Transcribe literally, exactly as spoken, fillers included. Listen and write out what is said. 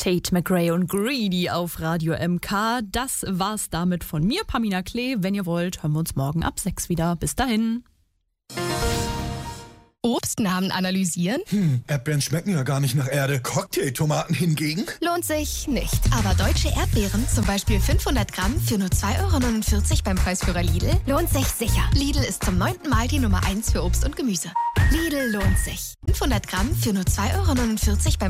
Tate McRae und Greedy auf Radio M K. Das war's damit von mir, Pamina Klee. Wenn ihr wollt, hören wir uns morgen ab sechs wieder. Bis dahin. Obstnamen analysieren? Hm, Erdbeeren schmecken ja gar nicht nach Erde. Cocktailtomaten hingegen? Lohnt sich nicht. Aber deutsche Erdbeeren, zum Beispiel fünfhundert Gramm für nur zwei Euro neunundvierzig beim Preisführer Lidl, lohnt sich sicher. Lidl ist zum neunten Mal die Nummer eins für Obst und Gemüse. Lidl lohnt sich. fünfhundert Gramm für nur zwei Euro neunundvierzig beim